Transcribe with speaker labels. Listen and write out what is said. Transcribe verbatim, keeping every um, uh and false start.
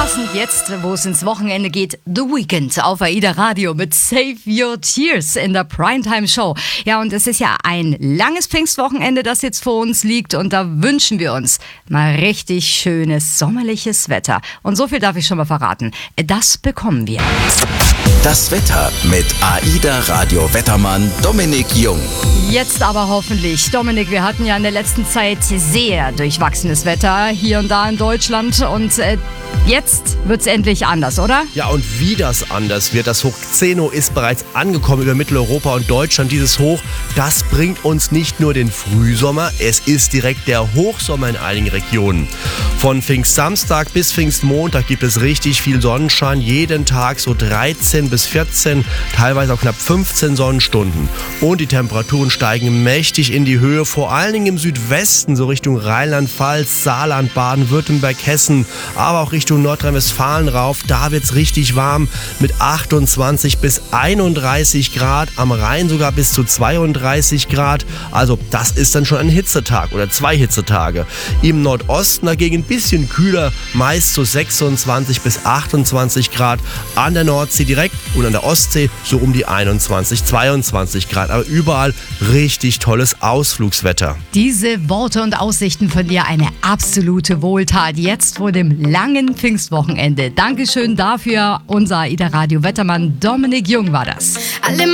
Speaker 1: Passend jetzt, wo es ins Wochenende geht, The Weeknd auf AIDA Radio mit Save Your Tears in der Primetime Show. Ja, und es ist ja ein langes Pfingstwochenende, das jetzt vor uns liegt, und da wünschen wir uns mal richtig schönes sommerliches Wetter. Und so viel darf ich schon mal verraten, das bekommen wir.
Speaker 2: Das Wetter mit AIDA Radio Wettermann Dominik Jung.
Speaker 1: Jetzt aber hoffentlich. Dominik, wir hatten ja in der letzten Zeit sehr durchwachsenes Wetter hier und da in Deutschland, und äh, jetzt wird's endlich anders, oder?
Speaker 3: Ja, und wie das anders wird, das Hoch Xeno ist bereits angekommen über Mitteleuropa und Deutschland. Dieses Hoch, das bringt uns nicht nur den Frühsommer, es ist direkt der Hochsommer in einigen Regionen. Von Pfingstsamstag bis Pfingstmontag gibt es richtig viel Sonnenschein, jeden Tag so dreizehn bis vierzehn, teilweise auch knapp fünfzehn Sonnenstunden. Und die Temperaturen steigen mächtig in die Höhe, vor allen Dingen im Südwesten, so Richtung Rheinland-Pfalz, Saarland, Baden-Württemberg, Hessen, aber auch Richtung Nordrhein-Westfalen rauf. Da wird's richtig warm mit achtundzwanzig bis einunddreißig Grad, am Rhein sogar bis zu zweiunddreißig Grad. Also das ist dann schon ein Hitzetag oder zwei Hitzetage. Im Nordosten dagegen ein bisschen kühler, meist so sechsundzwanzig bis achtundzwanzig Grad. An der Nordsee direkt und an der Ostsee so um die einundzwanzig, zweiundzwanzig Grad. Aber überall richtig tolles Ausflugswetter.
Speaker 1: Diese Worte und Aussichten von dir, eine absolute Wohltat jetzt vor dem langen Pfingstwochenende. Dankeschön dafür. Unser AIDA Radio Wettermann Dominik Jung war das.